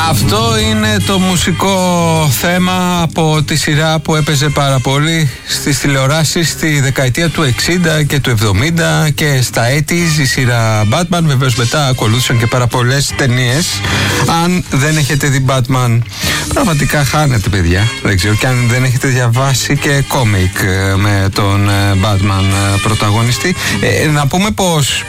Αυτό είναι το μουσικό θέμα από τη σειρά που έπαιζε πάρα πολύ στις τηλεοράσεις στη δεκαετία του 60 και του 70 και στα 80's, η σειρά Batman. Βεβαίως μετά ακολούθησαν και πάρα πολλές ταινίες. Αν δεν έχετε δει Batman, πραγματικά χάνετε, παιδιά. Δεν ξέρω, και αν δεν έχετε διαβάσει και κόμικ με τον Batman πρωταγωνιστή. Να πούμε πως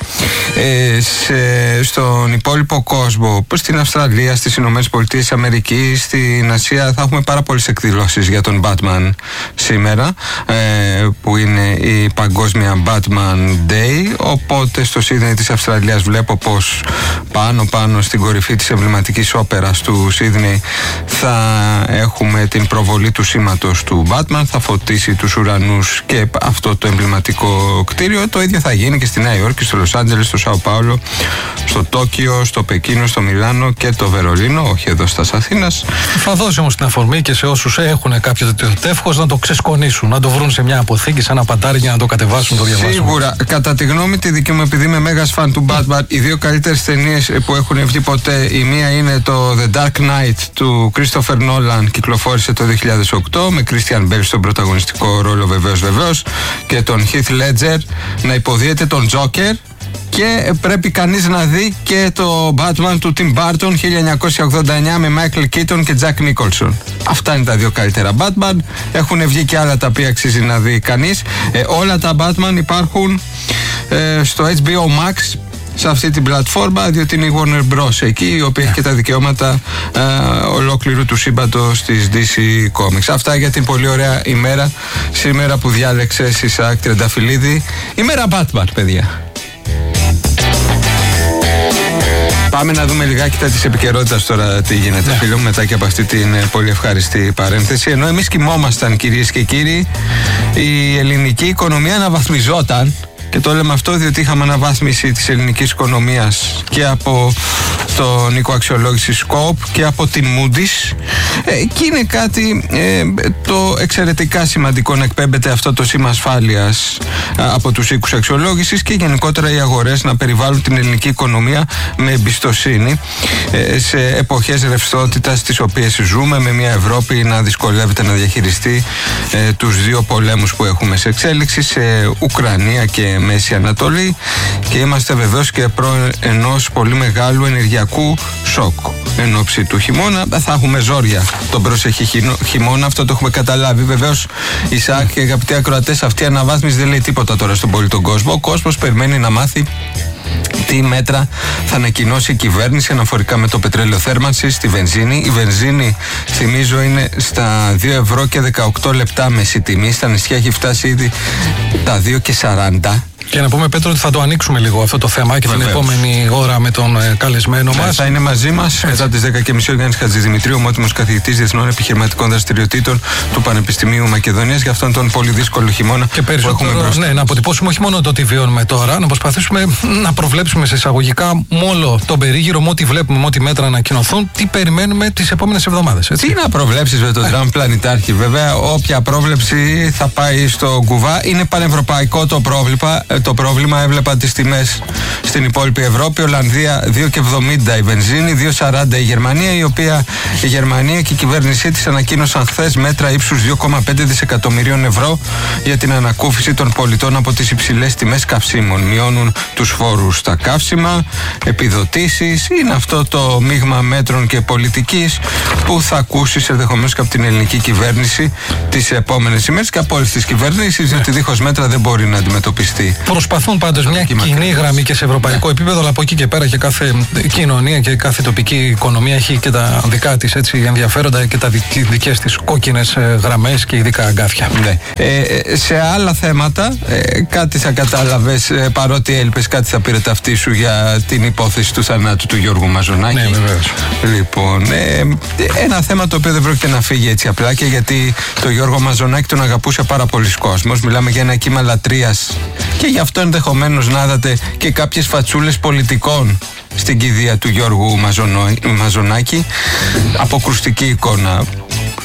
στον υπόλοιπο κόσμο, στην Αυστραλία, στις Ηνωμένες Πολιτείες Αμερικής, στην Ασία, θα έχουμε πάρα πολλές εκδηλώσεις για τον Batman σήμερα, που είναι η παγκόσμια Batman Day. Οπότε στο Σίδνεϊ της Αυστραλίας βλέπω πως πάνω στην κορυφή της εμβληματικής όπερας του Σίδνεϊ θα έχουμε την προβολή του σήματος του Batman, θα φωτίσει τους ουρανούς και αυτό το εμβληματικό κτίριο. Το ίδιο θα γίνει και στη Νέα Υόρκη, στο Λος Άντζελες, στο Σάο Πάολο, στο Τόκιο, στο Πεκίνο, στο Μιλάνο και το Βερολίνο, όχι εδώ στα Αθήνας. Θα δώσει όμως την αφορμή και σε όσους έχουν κάποιο τέτοιο τεύχος να το ξεσκονίσουν, να το βρουν σε μια αποθήκη, σε ένα πατάρι για να το κατεβάσουν, το διαβάσουν. Σίγουρα, κατά τη γνώμη τη δική μου, επειδή είμαι μέγας φαν του Batman, οι δύο καλύτερες ταινίες που έχουν βγει ποτέ, η μία είναι το The Dark Knight του Christopher Nolan, κυκλοφόρησε το 2008 με Christian Bale στον πρωταγωνιστικό ρόλο, βεβαίως, και τον Heath Ledger να υποδίεται τον Joker. Και πρέπει κανείς να δει και το Batman του Tim Burton 1989 με Michael Keaton και Jack Nicholson. Αυτά είναι τα δύο καλύτερα Batman. Έχουν βγει και άλλα τα οποία αξίζει να δει κανείς. Όλα τα Batman υπάρχουν στο HBO Max, σε αυτή την πλατφόρμα, διότι είναι η Warner Bros. Εκεί, η οποία έχει και τα δικαιώματα ολόκληρου του σύμπαντος της DC Comics. Αυτά για την πολύ ωραία ημέρα σήμερα που διάλεξες, Ισαάκ Τρενταφυλλίδη. Ημέρα Batman, παιδιά. Πάμε να δούμε λιγάκι τα της επικαιρότητας τώρα τι γίνεται, φίλο μου, μετά και από αυτή την πολύ ευχάριστη παρένθεση. Ενώ εμείς κοιμόμασταν, κυρίες και κύριοι, η ελληνική οικονομία αναβαθμιζόταν. Και το λέμε αυτό διότι είχαμε αναβάθμιση της ελληνικής οικονομίας και από τον οίκο αξιολόγησης Scope και από την Moody's. Και είναι κάτι το εξαιρετικά σημαντικό να εκπέμπεται αυτό το σήμα ασφάλειας από τους οίκους αξιολόγησης και γενικότερα οι αγορές να περιβάλλουν την ελληνική οικονομία με εμπιστοσύνη σε εποχές ρευστότητας τις οποίες ζούμε, με μια Ευρώπη να δυσκολεύεται να διαχειριστεί τους δύο πολέμους που έχουμε σε εξέλιξη, σε Ουκρανία και Μέση Ανατολή, και είμαστε βεβαίως και ενός πολύ μεγάλου ενεργειακού σοκ. Εν ώψη του χειμώνα θα έχουμε ζόρια τον προσεχή χειμώνα, αυτό το έχουμε καταλάβει. Βεβαίως, Ισαάκ και αγαπητοί ακροατές, αυτή η αναβάθμιση δεν λέει τίποτα τώρα στον πολύ τον κόσμο. Ο κόσμος περιμένει να μάθει τι μέτρα θα ανακοινώσει η κυβέρνηση αναφορικά με το πετρέλαιο θέρμανσης, τη βενζίνη. Η βενζίνη, θυμίζω, είναι στα 2 ευρώ και 18 λεπτά μέση τιμή. Στα νησιά έχει φτάσει ήδη τα 2,40. Και να πούμε, Πέτρο, ότι θα το ανοίξουμε λίγο αυτό το θέμα και την επόμενη ώρα με τον καλεσμένο μας. Θα είναι μαζί μας μετά τις 10:30 ο Γιάννης Χατζηδημητρίου, ομότιμος καθηγητής Διεθνών Επιχειρηματικών Δραστηριοτήτων του Πανεπιστημίου Μακεδονίας, για αυτόν τον πολύ δύσκολο χειμώνα και που έχουμε μπροστά. Ναι, να αποτυπώσουμε όχι μόνο το τι βιώνουμε τώρα, να προσπαθήσουμε να προβλέψουμε σε εισαγωγικά με όλο τον περίγυρο, με ό,τι βλέπουμε, με ό,τι μέτρα ανακοινωθούν, τι περιμένουμε τις επόμενες εβδομάδες. Έτσι. Τι να προβλέψεις με τον Τραμπ πλανητάρχη, βέβαια, όποια πρόβλεψη θα πάει στο κουβά. Είναι πανευρωπαϊκό το πρόβλημα. Έβλεπα τις τιμές στην υπόλοιπη Ευρώπη. Ολλανδία 2,70 η βενζίνη, 2,40 η Γερμανία, η Γερμανία και η κυβέρνησή της ανακοίνωσαν χθες μέτρα ύψους 2,5 δισεκατομμυρίων ευρώ για την ανακούφιση των πολιτών από τις υψηλές τιμές καυσίμων. Μειώνουν τους φόρους στα καύσιμα, επιδοτήσεις. Είναι αυτό το μείγμα μέτρων και πολιτικής που θα ακούσεις ενδεχομένως και από την ελληνική κυβέρνηση τις επόμενες ημέρες και από όλες τις κυβερνήσεις, διότι δίχως μέτρα δεν μπορεί να αντιμετωπιστεί. Προσπαθούν πάντως μια κοινή γραμμή και σε ευρωπαϊκό επίπεδο, αλλά από εκεί και πέρα και κάθε κοινωνία και κάθε τοπική οικονομία έχει και τα δικά της ενδιαφέροντα και τα δικές της κόκκινες γραμμές και ειδικά αγκάθια. Ναι. Σε άλλα θέματα, κάτι θα κατάλαβες, παρότι έλειπες, κάτι θα πήρε ταυτί σου για την υπόθεση του θανάτου του Γιώργου Μαζονάκη. Ναι, βεβαίως. Λοιπόν, ένα θέμα το οποίο δεν πρόκειται να φύγει έτσι απλά, και γιατί το Γιώργο Μαζονάκη τον αγαπούσε πάρα πολλοί κόσμος. Μιλάμε για ένα κύμα λατρείας και γι' αυτό ενδεχομένως να είδατε και κάποιες φατσούλες πολιτικών στην κηδεία του Γιώργου Μαζονάκη. Αποκρουστική εικόνα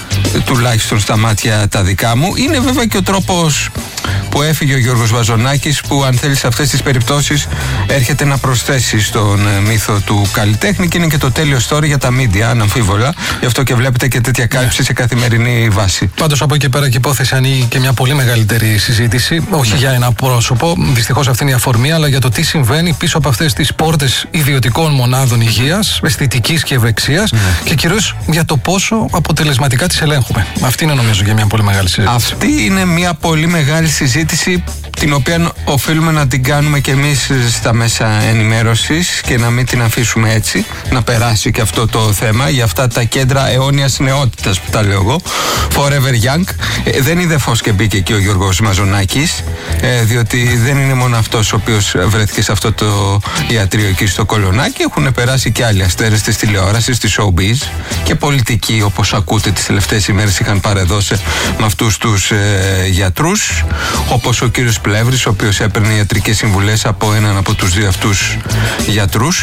τουλάχιστον στα μάτια τα δικά μου. Είναι βέβαια και ο τρόπος που έφυγε ο Γιώργος Μαζονάκης, που αν θέλει σε αυτές τις περιπτώσεις έρχεται να προσθέσει στον μύθο του καλλιτέχνη, και είναι και το τέλειο story για τα media, αναμφίβολα. Γι' αυτό και βλέπετε και τέτοια κάλυψη σε καθημερινή βάση. Πάντως από εκεί πέρα και η υπόθεση ανοίγει και μια πολύ μεγαλύτερη συζήτηση, όχι για ένα πρόσωπο, δυστυχώς αυτή είναι η αφορμή, αλλά για το τι συμβαίνει πίσω από αυτές τις πόρτες ιδιωτικών μονάδων υγείας, αισθητικής και ευεξίας, και κυρίως για το πόσο αποτελεσματικά τις ελέγχουμε. Αυτή είναι νομίζω και μια πολύ μεγάλη συζήτηση. Αυτή είναι μια πολύ μεγάλη συζήτηση, την οποία οφείλουμε να την κάνουμε και εμείς στα μέσα ενημέρωσης και να μην την αφήσουμε έτσι, να περάσει και αυτό το θέμα, για αυτά τα κέντρα αιώνιας νεότητας που τα λέω εγώ, Forever Young. Δεν είδε φως και μπήκε εκεί ο Γιώργος Μαζονάκης, διότι δεν είναι μόνο αυτός ο οποίος βρέθηκε σε αυτό το ιατρείο εκεί στο Κολονάκι. Έχουν περάσει και άλλοι αστέρες της τηλεόρασης, της showbiz, και πολιτικοί, όπως ακούτε τις τελευταίες ημέρες είχαν παρεδώσει με αυτούς τους γιατρούς, όπως ο κύριος Πλεύρης, ο οποίος έπαιρνε ιατρικές συμβουλές από έναν από τους δύο αυτούς γιατρούς.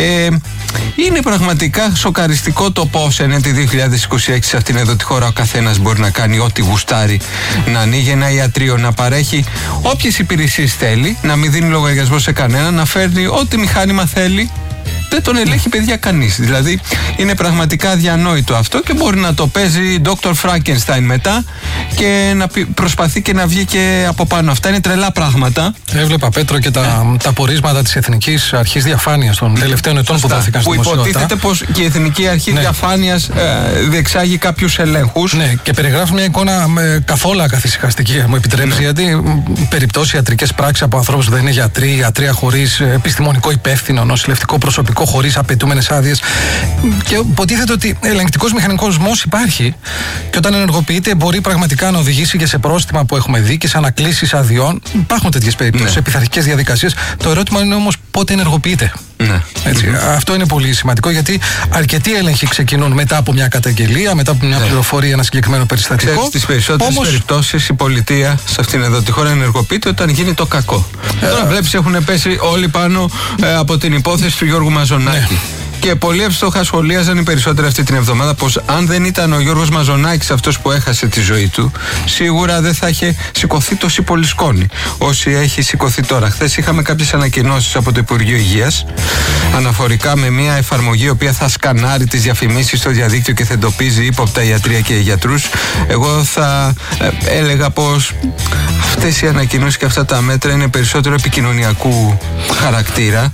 Είναι πραγματικά σοκαριστικό το πώς είναι το 2026 σε αυτήν εδώ τη χώρα ο καθένας μπορεί να κάνει ό,τι γουστάρει, να ανοίγει ένα ιατρείο, να παρέχει όποιες υπηρεσίες θέλει, να μην δίνει λογαριασμό σε κανένα, να φέρνει ό,τι μηχάνημα θέλει. Δεν τον ελέγχει, παιδιά, κανείς. Δηλαδή είναι πραγματικά αδιανόητο αυτό, και μπορεί να το παίζει Dr. Frankenstein μετά και να προσπαθεί και να βγει και από πάνω. Αυτά είναι τρελά πράγματα. Έβλεπα, Πέτρο, και τα πορίσματα της Εθνικής Αρχής Διαφάνειας των τελευταίων ετών που δόθηκαν στη δημοσιότητα. Που υποτίθεται πως και η Εθνική Αρχή Διαφάνειας διεξάγει κάποιους ελέγχους. Ναι, και περιγράφει μια εικόνα καθόλου καθησυχαστική, μου επιτρέψει, γιατί περιπτώσεις ιατρικές πράξεις από ανθρώπους που δεν είναι γιατροί, ιατρία χωρίς επιστημονικό υπεύθυνο, νοσηλευτικό προσωπικό χωρίς απαιτούμενες άδειες. Και υποτίθεται ότι ελεγκτικός μηχανισμός υπάρχει, και όταν ενεργοποιείται μπορεί πραγματικά να οδηγήσει και σε πρόστιμα που έχουμε δει και σε ανακλήσεις αδειών. Υπάρχουν τέτοιες περιπτώσεις, σε πειθαρχικές διαδικασίες. Το ερώτημα είναι όμως πότε ενεργοποιείται. Ναι. Έτσι, αυτό είναι πολύ σημαντικό, γιατί αρκετοί έλεγχοι ξεκινούν μετά από μια καταγγελία, μετά από μια πληροφορία, ένα συγκεκριμένο περιστατικό. Ξέρεις, στις περισσότερες περιπτώσεις η πολιτεία σε αυτήν εδώ τη χώρα ενεργοποιείται όταν γίνει το κακό. Τώρα βλέπεις έχουν πέσει όλοι πάνω από την υπόθεση του Γιώργου Μαζονάκη. Ναι. Και πολύ εύστοχα σχολίαζαν οι περισσότεροι αυτή την εβδομάδα πως αν δεν ήταν ο Γιώργος Μαζονάκης αυτός που έχασε τη ζωή του, σίγουρα δεν θα είχε σηκωθεί τόση πολύ σκόνη όσοι έχει σηκωθεί τώρα. Χθες είχαμε κάποιες ανακοινώσεις από το Υπουργείο Υγείας αναφορικά με μια εφαρμογή η οποία θα σκανάρει τις διαφημίσεις στο διαδίκτυο και θα εντοπίζει ύποπτα ιατρία και γιατρούς. Εγώ θα έλεγα πως αυτές οι ανακοινώσεις και αυτά τα μέτρα είναι περισσότερο επικοινωνιακού χαρακτήρα,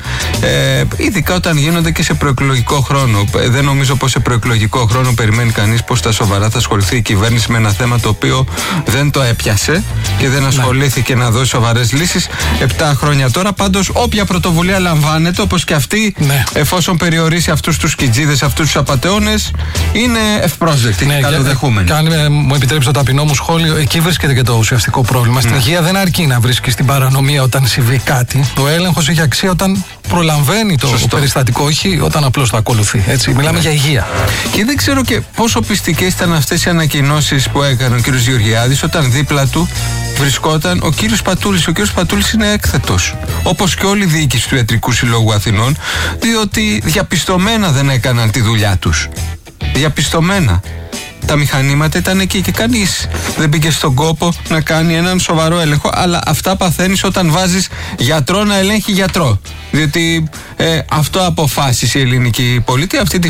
ειδικά όταν γίνονται και σε προεκλογικό χρόνο. Δεν νομίζω πως σε προεκλογικό χρόνο περιμένει κανείς πως στα σοβαρά θα ασχοληθεί η κυβέρνηση με ένα θέμα το οποίο δεν το έπιασε και δεν ασχολήθηκε να δώσει σοβαρές λύσεις 7 χρόνια τώρα. Πάντως, όποια πρωτοβουλία λαμβάνεται, όπως και αυτή, εφόσον περιορίσει αυτούς τους κιτζίδες, αυτούς τους απατεώνες, είναι ευπρόσδεκτη και καλοδεχούμενη. Και αν μου επιτρέψει το ταπεινό μου σχόλιο, εκεί βρίσκεται και το ουσιαστικό πρόβλημα. Στην υγεία δεν αρκεί να βρίσκει την παρανομία όταν συμβεί κάτι. Ο έλεγχος έχει αξία όταν προλαμβαίνει το περιστατικό, όχι όταν απλώς το ακολουθεί. Έτσι, μιλάμε για υγεία. Και δεν ξέρω και πόσο πιστικές ήταν αυτές οι ανακοινώσεις που έκανε ο κ. Γεωργιάδης όταν δίπλα του βρισκόταν ο κ. Πατούλης. Ο κ. Πατούλης είναι έκθετος, όπως και όλη η διοίκηση του Ιατρικού Συλλόγου Αθηνών, διότι διαπιστωμένα δεν έκαναν τη δουλειά τους. Διαπιστωμένα. Τα μηχανήματα ήταν εκεί και κανείς δεν μπήκε στον κόπο να κάνει έναν σοβαρό έλεγχο. Αλλά αυτά παθαίνεις όταν βάζεις γιατρό να ελέγχει γιατρό. Διότι αυτό αποφάσισε η ελληνική πολιτεία. Αυτή τη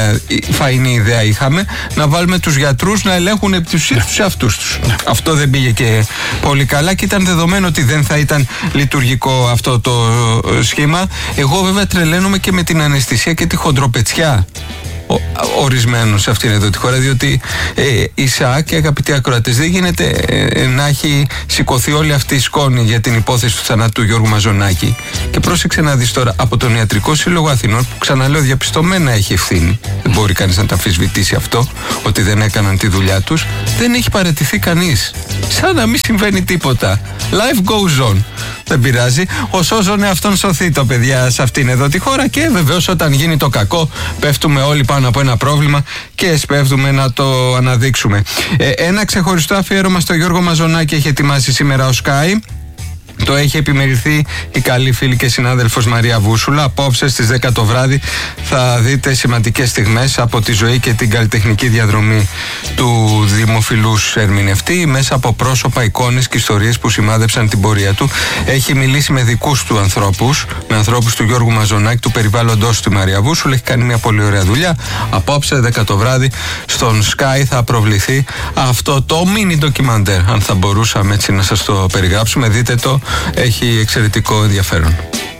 φαϊνή ιδέα είχαμε, να βάλουμε τους γιατρούς να ελέγχουν επί της ουσίας τους εαυτούς τους. Αυτό δεν πήγε και πολύ καλά και ήταν δεδομένο ότι δεν θα ήταν λειτουργικό αυτό το σχήμα. Εγώ βέβαια τρελαίνομαι και με την αναισθησία και τη χοντροπετσιά ορισμένους σε αυτήν εδώ τη χώρα, διότι η ΣΑΑΚ και αγαπητοί ακροατές, δεν γίνεται να έχει σηκωθεί όλη αυτή η σκόνη για την υπόθεση του θανάτου του Γιώργου Μαζονάκη. Και πρόσεξε να δεις τώρα, από τον Ιατρικό Σύλλογο Αθηνών, που ξαναλέω διαπιστωμένα έχει ευθύνη, δεν μπορεί κανείς να τα αμφισβητήσει αυτό, ότι δεν έκαναν τη δουλειά τους, δεν έχει παραιτηθεί κανείς. Σαν να μην συμβαίνει τίποτα. Life goes on. Δεν πειράζει. Ο σώζον εαυτόν σωθεί το, παιδιά, σε αυτήν εδώ τη χώρα. Και βεβαίως όταν γίνει το κακό, πέφτουμε όλοι πάνω από ένα πρόβλημα και σπέβδουμε να το αναδείξουμε. Ένα ξεχωριστό αφιέρωμα στο Γιώργο Μαζονάκη έχει ετοιμάσει σήμερα ο Sky. Το έχει επιμεληθεί η καλή φίλη και συνάδελφος Μαρία Βούσουλα. Απόψε στις 10 το βράδυ θα δείτε σημαντικές στιγμές από τη ζωή και την καλλιτεχνική διαδρομή του δημοφιλούς ερμηνευτή, μέσα από πρόσωπα, εικόνες και ιστορίες που σημάδεψαν την πορεία του. Έχει μιλήσει με δικούς του ανθρώπους, με ανθρώπους του Γιώργου Μαζονάκη, του περιβάλλοντος του Μαρία Βούσουλα. Έχει κάνει μια πολύ ωραία δουλειά. Απόψε 10 το βράδυ στον Sky θα προβληθεί αυτό το mini ντοκιμαντέρ, αν θα μπορούσαμε έτσι να σας το περιγράψουμε. Δείτε το, έχει εξαιρετικό ενδιαφέρον.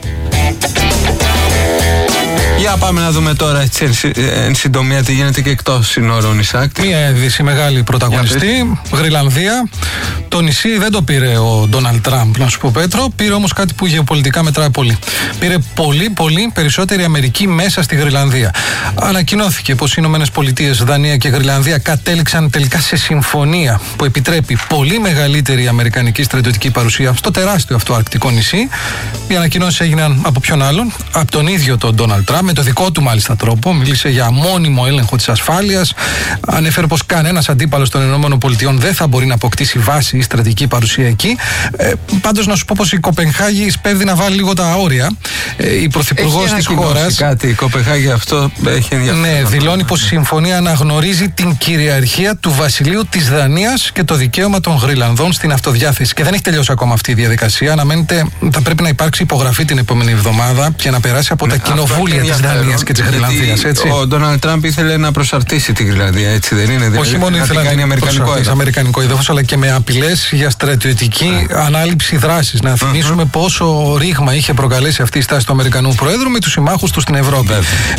Για πάμε να δούμε τώρα έτσι, εν συντομία τι γίνεται και εκτός συνόρων, Ισάκ. Μία είδηση μεγάλη πρωταγωνιστή, Γρυλανδία. Το νησί δεν το πήρε ο Ντόναλντ Τραμπ, να σου πω, Πέτρο. Πήρε όμως κάτι που γεωπολιτικά μετράει πολύ. Πήρε πολύ περισσότερη Αμερική μέσα στη Γρυλανδία. Ανακοινώθηκε πως οι Ηνωμένες Πολιτείες, Δανία και Γρυλανδία κατέληξαν τελικά σε συμφωνία που επιτρέπει πολύ μεγαλύτερη αμερικανική στρατιωτική παρουσία στο τεράστιο αυτό αρκτικό νησί. Οι ανακοινώσεις έγιναν από ποιον άλλον? Από τον ίδιο τον Ντόναλντ Τραμπ, με το δικό του μάλιστα τρόπο. Μίλησε για μόνιμο έλεγχο της ασφάλειας. Ανέφερε πως κανένας αντίπαλος των ΗΠΑ δεν θα μπορεί να αποκτήσει βάση ή στρατηγική παρουσία εκεί. Πάντως, να σου πω πως η Κοπενχάγη σπέβδει να βάλει λίγο τα όρια. Η πρωθυπουργός της χώρας. Κάτι, η Κοπενχάγη αυτό έχει ενδιαφέρον. Ναι, δηλώνει πως η συμφωνία αναγνωρίζει την κυριαρχία του βασιλείου της Δανίας και το δικαίωμα των Γρυλανδών στην αυτοδιάθεση. Και δεν έχει τελειώσει ακόμα αυτή η διαδικασία. Αναμένεται, θα πρέπει να υπάρξει υπογραφή την επόμενη εβδομάδα και να περάσει από τα κοινοβούλια της Δανίας και της Γρυλανδίας. Ο Ντόναλντ Τραμπ ήθελε να προσαρτήσει τη Γρυλανδία, έτσι δεν είναι? Δηλαδή, όχι μόνο ήθελε να κάνει αμερικανικό έδαφος, αλλά και με απειλές για στρατιωτική ανάληψη δράσης. Να θυμίσουμε πόσο ρήγμα είχε προκαλέσει αυτή η στάση του Αμερικανού Προέδρου με τους συμμάχους του στην Ευρώπη.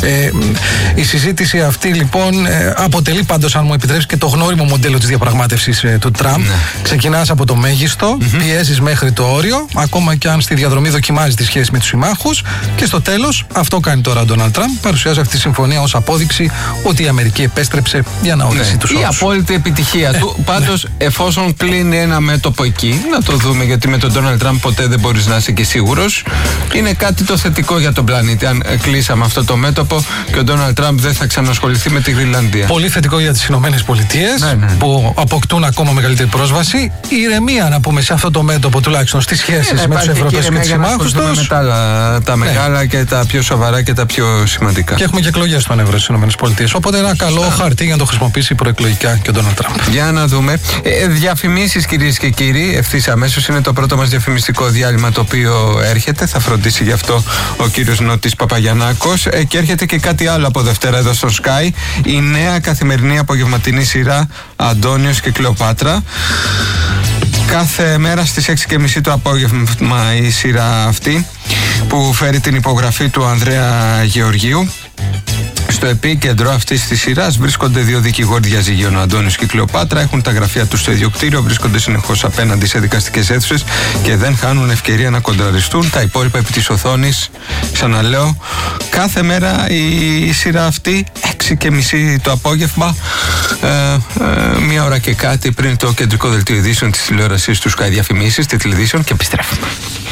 Η συζήτηση αυτή λοιπόν αποτελεί πάντως, αν μου επιτρέψει, και το γνώριμο μοντέλο της διαπραγμάτευσης του Τραμπ. Ξεκινάς από το μέγιστο, πιέζεις μέχρι το όριο, ακόμα και αν στη διαδρομή δοκιμάζει τη σχέση με τους συμμάχους, και στο τέλος αυτό κάνει τώρα ο Ντόναλντ Τραμπ. Παρουσιάζει αυτή τη συμφωνία ως απόδειξη ότι η Αμερική επέστρεψε για να ορίσει τους όρους. Η απόλυτη επιτυχία του. Πάντως, εφόσον κλείνει ένα μέτωπο εκεί, να το δούμε, γιατί με τον Ντόναλντ Τραμπ ποτέ δεν μπορείς να είσαι και σίγουρος. Είναι κάτι το θετικό για τον πλανήτη. Αν κλείσαμε αυτό το μέτωπο και ο Ντόναλντ Τραμπ δεν θα ξανασχοληθεί με τη Γρυλανδία. Πολύ θετικό για τις Ηνωμένες Πολιτείες, που αποκτούν ακόμα μεγαλύτερη πρόσβαση. Ηρεμία, να πούμε, σε αυτό το μέτωπο, τουλάχιστον στις σχέσεις με τους Ευρωπαίους και τους συμμάχους τους. Με τα μεγάλα και τα πιο σοβαρά και τα πιο σημαντικά. Και έχουμε και εκλογές στον Ευρώ στις ΗΠΑ. Οπότε ένα καλό χαρτί για να το χρησιμοποιήσει προεκλογικά και ο Ντόναλντ Τραμπ. Για να δούμε. Διαφημίσεις, κυρίες και κύριοι, ευθύς αμέσως. Είναι το πρώτο μας διαφημιστικό διάλειμμα το οποίο έρχεται. Θα φροντίσει γι' αυτό ο κύριος Νότης Παπαγιαννάκος. Και έρχεται και κάτι άλλο από Δευτέρα εδώ στο Sky. Η νέα καθημερινή απογευματινή σειρά Αντώνιος και Κλεοπάτρα. Κάθε μέρα στις 6:30 το απόγευμα η σειρά αυτή, που φέρει την υπογραφή του Ανδρέα Γεωργίου. Στο επίκεντρο αυτής της σειράς βρίσκονται δύο δικηγόροι διαζυγίων, ο Αντώνης και η Κλεοπάτρα. Έχουν τα γραφεία τους στο ίδιο κτίριο, βρίσκονται συνεχώς απέναντι σε δικαστικές αίθουσες και δεν χάνουν ευκαιρία να κοντραριστούν. Τα υπόλοιπα επί της οθόνης, ξαναλέω, κάθε μέρα η σειρά αυτή, 6:30 το απόγευμα, μία ώρα και κάτι πριν το κεντρικό δελτίο ειδήσεων της τηλεόρασης του Sky, διαφημίσεις, τίτλοι ειδήσεων, και επιστρέφουμε.